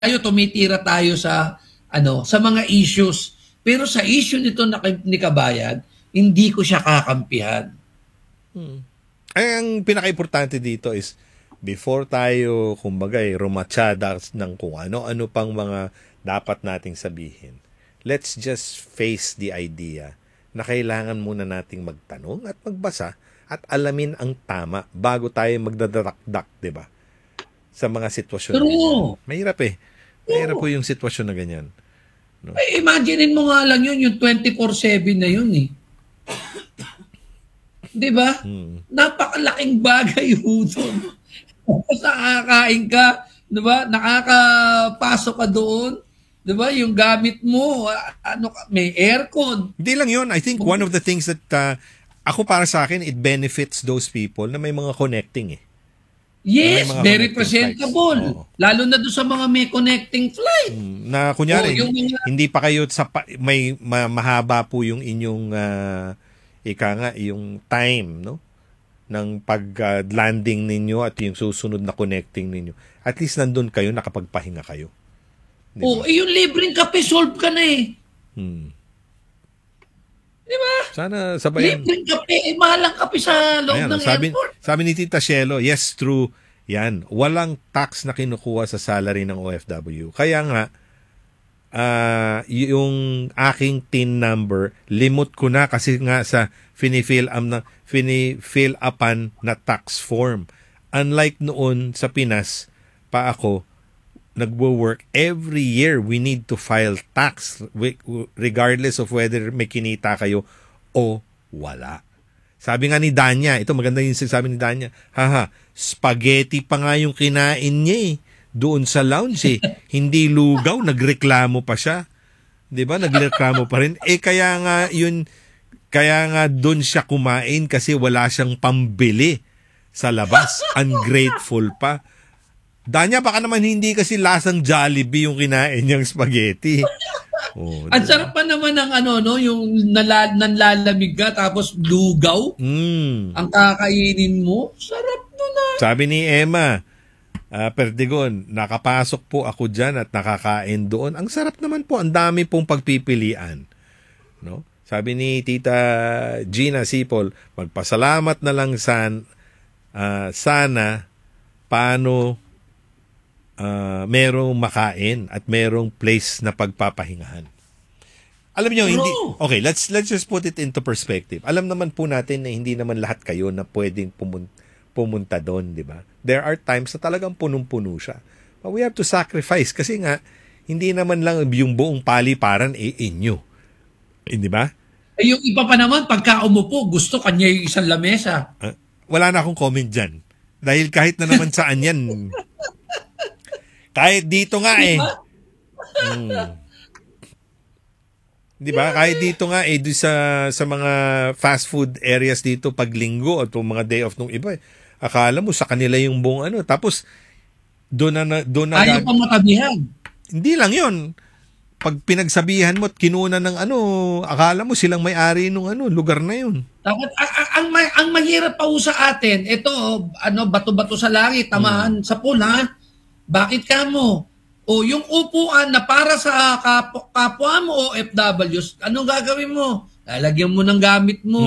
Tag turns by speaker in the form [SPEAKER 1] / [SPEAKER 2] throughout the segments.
[SPEAKER 1] tumitira tayo sa sa mga issues. Pero sa issue nito ni Kabayan, hindi ko siya kakampihan.
[SPEAKER 2] Ay, ang pinaka-importante dito is before tayo, kumbaga, rumatsada ng kung ano-ano pang mga dapat nating sabihin, let's just face the idea na kailangan muna nating magtanong at magbasa at alamin ang tama bago tayo magdadarak-dak, di ba? Sa mga sitwasyon. Mahirap eh. Mahirap po yung sitwasyon na ganyan. No?
[SPEAKER 1] Ay, imaginein mo nga lang yun, yung 24/7 na yun eh. Di ba? Napakalaking bagay ho doon. Nakakain ka, di ba? Nakakapasok ka doon. Di ba? Yung gamit mo, may aircon.
[SPEAKER 2] Hindi lang yun. I think one of the things that ako para sa akin, it benefits those people na may mga connecting eh.
[SPEAKER 1] Yes, very presentable. Lalo na doon sa mga may connecting flight.
[SPEAKER 2] Na kunyari, hindi pa kayo may mahaba po yung inyong yung time, no? Ng pag-landing ninyo at yung susunod na connecting ninyo. At least nandun kayo, nakapagpahinga kayo.
[SPEAKER 1] Diba? Yung libreng kape, solve ka na eh. Diba?
[SPEAKER 2] Sana sabayan.
[SPEAKER 1] Libreng kape, mahalang kape sa loob ng airport.
[SPEAKER 2] Sabi ni Tita Shelo, yes, true. Yan, walang tax na kinukuha sa salary ng OFW. Kaya nga, yung aking TIN number, limot ko na kasi nga sa fini-fill upan na tax form. Unlike noon sa Pinas, pa ako, nagwo-work every year we need to file tax regardless of whether may kinita kayo o wala. Sabi nga ni Danya, ito maganda yung sabi ni Danya, spaghetti pa nga yung kinain niya eh. Doon sa lounge eh. Hindi lugaw, nagreklamo pa siya. 'Di ba? Nagreklamo pa rin. Kaya nga doon siya kumain kasi wala siyang pambili sa labas. Ungrateful pa. Danya, baka naman hindi kasi lasang Jollibee yung kinain niyang spaghetti.
[SPEAKER 1] At sarap pa naman ng yung nanlalamig ka tapos lugaw. Ang kakainin mo. Sarap nun ah.
[SPEAKER 2] Sabi ni Emma, Perdigon, nakapasok po ako dyan at nakakain doon. Ang sarap naman po. Ang dami pong pagpipilian. No? Sabi ni Tita Gina Sipol, magpasalamat na lang sana paano merong makain at merong place na pagpapahingahan. Alam niyo, hindi. Okay, let's just put it into perspective. Alam naman po natin na hindi naman lahat kayo na pwedeng pumunta doon, di ba? There are times na talagang punong-puno siya. But we have to sacrifice kasi nga hindi naman lang yung buong paliparan inyo. Di ba?
[SPEAKER 1] Yung iba pa naman, pagka umupo, gusto kanya yung isang lamesa.
[SPEAKER 2] Wala na akong comment dyan. Dahil kahit na naman saan yan, kahit dito nga eh. Di ba? Kahit dito nga eh, sa mga fast food areas dito pag linggo at mga day off nung iba eh. Akala mo sa kanila yung buong Tapos doon na
[SPEAKER 1] ayaw pang matabihan.
[SPEAKER 2] Hindi lang 'yon. Pag pinagsabihan mo at kinuna ng akala mo silang may-ari nung lugar na 'yon.
[SPEAKER 1] Ang mahirap pa sa atin, ito bato-bato sa langit, tamahan sa pula. Bakit ka mo? O yung upuan na para sa kapwa mo OFWs, anong gagawin mo? Lalagyan mo ng gamit mo.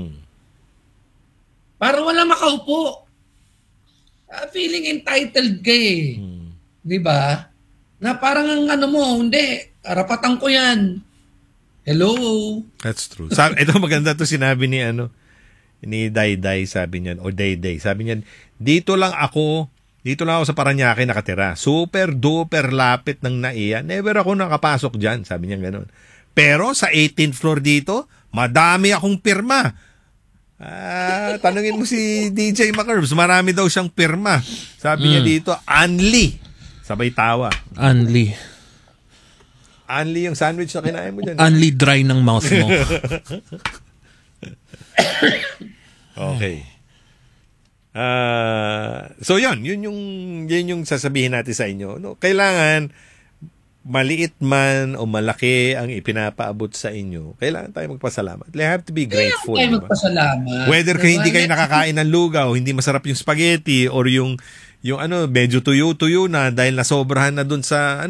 [SPEAKER 1] Para wala makaupo. Feeling entitled ka eh. Di ba? Na parang hindi, karapatan ko yan. Hello?
[SPEAKER 2] That's true. Ito maganda to sinabi ni Dayday, sabi niyan, o Dayday, sabi niyan, dito lang ako sa Parañaque nakatira. Super duper lapit ng NAIA. Never ako nakapasok dyan. Sabi niya gano'n. Pero sa 18th floor dito, madami akong pirma. Tanungin mo si DJ Macurves. Marami daw siyang pirma. Sabi niya dito, Anli. Sabay tawa.
[SPEAKER 3] Anli
[SPEAKER 2] yung sandwich na kinain mo dyan.
[SPEAKER 3] Anli dry ng mouth mo.
[SPEAKER 2] Okay. So yun yung sasabihin natin sa inyo. No? Kailangan maliit man o malaki ang ipinapaabot sa inyo, kailangan tayo magpasalamat. You have to be grateful.
[SPEAKER 1] Kailangan tayo magpasalamat.
[SPEAKER 2] Whether hindi kayo nakakain ng lugaw, hindi masarap yung spaghetti or yung medyo tuyo-tuyo na dahil nasobrahan na dun sa